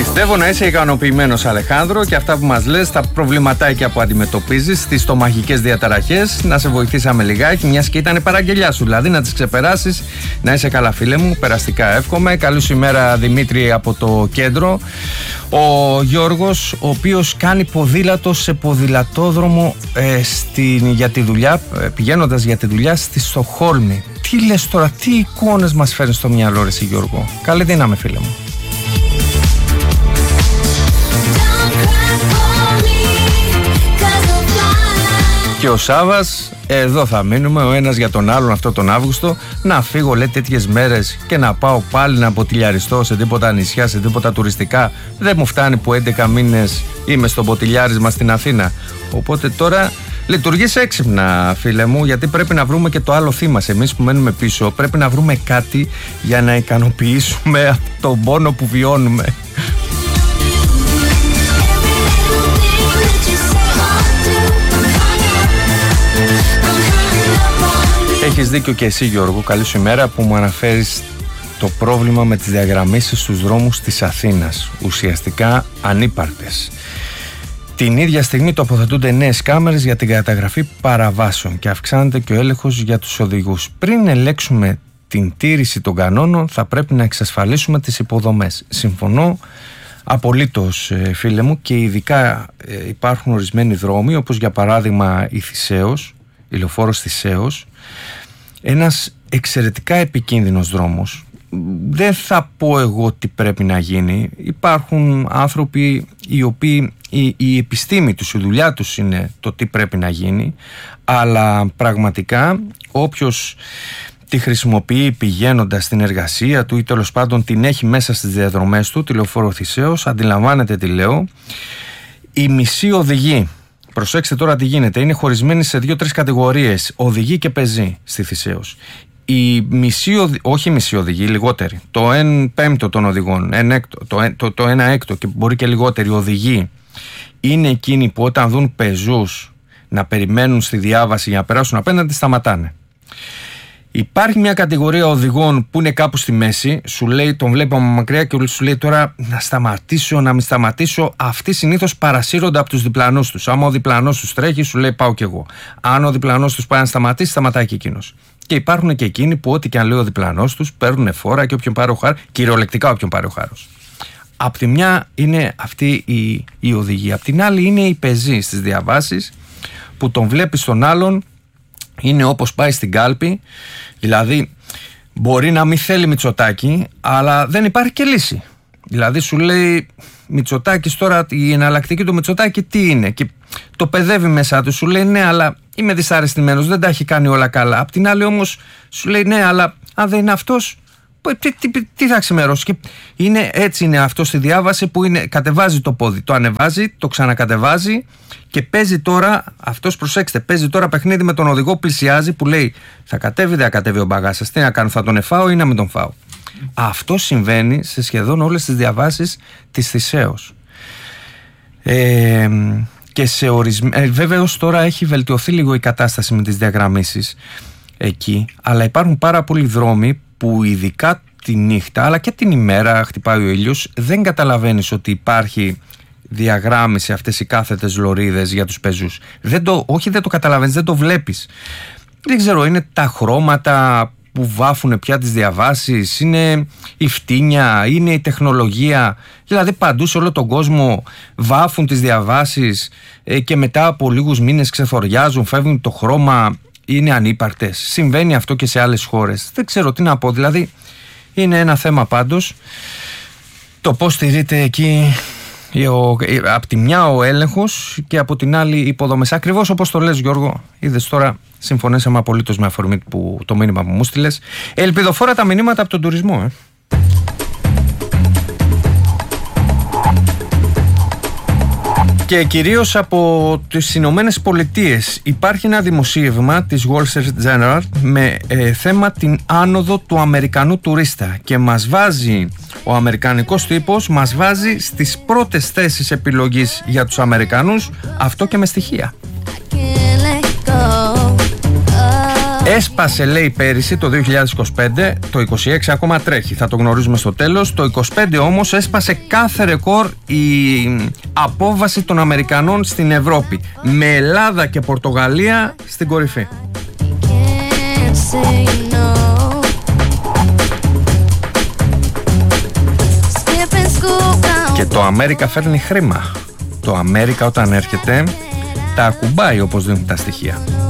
Πιστεύω να είσαι ικανοποιημένος, Αλεχάνδρο, και αυτά που μας λες, τα προβληματάκια που αντιμετωπίζεις, τις στομαχικές διαταραχές, να σε βοηθήσαμε λιγάκι, μιας και ήταν η παραγγελιά σου, δηλαδή να τις ξεπεράσεις. Να είσαι καλά, φίλε μου, περαστικά εύχομαι. Καλή σου ημέρα, Δημήτρη, από το κέντρο. Ο Γιώργος, ο οποίος κάνει ποδήλατο σε ποδηλατόδρομο για τη δουλειά, πηγαίνοντας για τη δουλειά στη Στοκχόλμη. Τι λες τώρα, τι εικόνες μας φέρνει στο μυαλό, ρε εσύ, Γιώργο? Καλή δύναμη, φίλε μου. Και ο Σάβας, εδώ θα μείνουμε ο ένας για τον άλλον αυτό τον Αύγουστο. Να φύγω, λέει, τέτοιες μέρες και να πάω πάλι να ποτηλιαριστώ σε τίποτα νησιά, σε τίποτα τουριστικά. Δεν μου φτάνει που 11 μήνες είμαι στο ποτηλιάρισμα στην Αθήνα. Οπότε τώρα λειτουργείς έξυπνα, φίλε μου, γιατί πρέπει να βρούμε και το άλλο θύμα. Εμείς που μένουμε πίσω πρέπει να βρούμε κάτι για να ικανοποιήσουμε τον πόνο που βιώνουμε. Έχεις δίκιο και εσύ, Γιώργο, καλή σου ημέρα, που μου αναφέρεις το πρόβλημα με τις διαγραμμίσεις στους δρόμους της Αθήνας, ουσιαστικά ανύπαρκτες. Την ίδια στιγμή τοποθετούνται νέες κάμερες για την καταγραφή παραβάσεων και αυξάνεται και ο έλεγχος για τους οδηγούς. Πριν ελέγξουμε την τήρηση των κανόνων, θα πρέπει να εξασφαλίσουμε τις υποδομές. Συμφωνώ απολύτως, φίλε μου, και ειδικά υπάρχουν ορισμένοι δρόμοι, όπως για παράδειγμα η Θησέως, η λεωφόρος Θησέως, ένας εξαιρετικά επικίνδυνος δρόμος. Δεν θα πω εγώ τι πρέπει να γίνει. Υπάρχουν άνθρωποι οι οποίοι η επιστήμη τους, η δουλειά τους είναι το τι πρέπει να γίνει, αλλά πραγματικά όποιος τη χρησιμοποιεί πηγαίνοντας στην εργασία του ή τέλος πάντων την έχει μέσα στις διαδρομές του, τη λεωφόρο Θησέως, αντιλαμβάνεται τι λέω. Οι μισοί οδηγοί, προσέξτε τώρα τι γίνεται, είναι χωρισμένοι σε 2-3 κατηγορίες, οδηγοί και πεζοί στη Θησέως. Οι όχι μισοί οδηγοί, λιγότεροι, το 1/5 των οδηγών, το 1/6 και μπορεί και λιγότεροι οδηγοί, είναι εκείνοι που όταν δουν πεζούς να περιμένουν στη διάβαση για να περάσουν απέναντι, σταματάνε. Υπάρχει μια κατηγορία οδηγών που είναι κάπου στη μέση, σου λέει, τον βλέπει από μακριά και σου λέει τώρα να σταματήσω, να μην σταματήσω. Αυτοί συνήθως παρασύρονται από τους διπλανούς τους. Άμα ο διπλανός τους τρέχει, σου λέει πάω κι εγώ. Αν ο διπλανός τους πάει να σταματήσει, σταματάει και εκείνος. Και υπάρχουν και εκείνοι που ό,τι και αν λέει ο διπλανός τους παίρνουν φόρα και όποιον πάρει ο χάρος, κυριολεκτικά όποιον πάρει ο χάρος. Απ' τη μια είναι αυτή η οδηγία. Απ' την άλλη είναι η πεζή στις διαβάσεις που τον βλέπει στον άλλον. Είναι όπως πάει στην κάλπη, δηλαδή μπορεί να μην θέλει Μητσοτάκη, αλλά δεν υπάρχει και λύση. Δηλαδή σου λέει Μητσοτάκης τώρα, η εναλλακτική του Μητσοτάκη τι είναι, και το παιδεύει μέσα του, σου λέει ναι, αλλά είμαι δυσαρεστημένος, δεν τα έχει κάνει όλα καλά. Απ' την άλλη όμως σου λέει ναι, αλλά αν δεν είναι αυτός, τι θα ξημερώσει? Και έτσι είναι αυτό στη διάβαση που κατεβάζει το πόδι, το ανεβάζει, το ξανακατεβάζει και παίζει τώρα, αυτός προσέξτε, παίζει τώρα παιχνίδι με τον οδηγό, πλησιάζει, που λέει θα κατέβει, δεν θα κατέβει ο μπαγάσας, τι να κάνω, θα τον εφάω ή να μην τον φάω? Αυτό συμβαίνει σε σχεδόν όλες τις διαβάσεις της Θησέως. Και σε βέβαια ως τώρα έχει βελτιωθεί λίγο η κατάσταση με τις διαγραμμίσεις εκεί, αλλά υπάρχουν πάρα πολλοί δρόμοι που ειδικά τη νύχτα αλλά και την ημέρα χτυπάει ο ήλιος, δεν καταλαβαίνεις ότι υπάρχει διαγράμμιση, αυτές οι κάθετες λωρίδες για τους πεζούς. Δεν το καταλαβαίνεις, δεν το βλέπεις. Δεν ξέρω, είναι τα χρώματα που βάφουν πια τις διαβάσεις, είναι η φτύνια, είναι η τεχνολογία. Δηλαδή παντού σε όλο τον κόσμο βάφουν τις διαβάσεις και μετά από λίγους μήνες ξεθοριάζουν, φεύγουν το χρώμα, είναι ανύπαρκτες. Συμβαίνει αυτό και σε άλλες χώρες. Δεν ξέρω τι να πω, δηλαδή είναι ένα θέμα πάντως το πώς στηρείται εκεί από τη μια ο έλεγχος και από την άλλη οι υποδομές. Ακριβώς όπως το λες, Γιώργο. Είδες τώρα, συμφωνήσαμε απολύτως με αφορμή το μήνυμα που μου στείλες. Ελπιδοφόρα τα μηνύματα από τον τουρισμό. Και κυρίως από τις Ηνωμένες Πολιτείες. Υπάρχει ένα δημοσίευμα της Wall Street Journal με θέμα την άνοδο του Αμερικανού τουρίστα και μας βάζει, ο αμερικανικός τύπος μας βάζει στις πρώτες θέσεις επιλογής για τους Αμερικανούς, αυτό και με στοιχεία. Έσπασε, λέει, πέρυσι το 2025, το 26 ακόμα τρέχει, θα το γνωρίζουμε στο τέλος. Το 25 όμως έσπασε κάθε ρεκόρ η απόβαση των Αμερικανών στην Ευρώπη, με Ελλάδα και Πορτογαλία στην κορυφή. Και το Αμέρικα φέρνει χρήμα. Το Αμέρικα όταν έρχεται τα ακουμπάει, όπως δίνουν τα στοιχεία.